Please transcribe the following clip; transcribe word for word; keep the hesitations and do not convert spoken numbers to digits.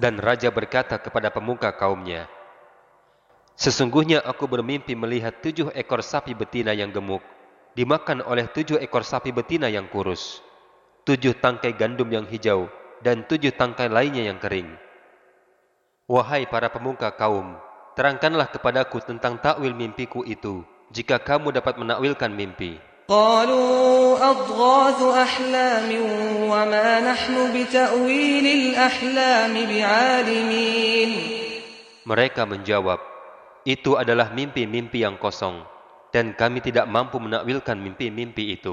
Dan raja berkata kepada pemuka kaumnya, "Sesungguhnya aku bermimpi melihat tujuh ekor sapi betina yang gemuk dimakan oleh tujuh ekor sapi betina yang kurus, tujuh tangkai gandum yang hijau, dan tujuh tangkai lainnya yang kering. Wahai para pemuka kaum, terangkanlah kepadaku tentang takwil mimpiku itu, jika kamu dapat menakwilkan mimpi." قالوا أضغاث أحلام وما نحن بتأويل الأحلام بعالمين. Mereka menjawab, "Itu adalah mimpi-mimpi yang kosong, dan kami tidak mampu menakwilkan mimpi-mimpi itu."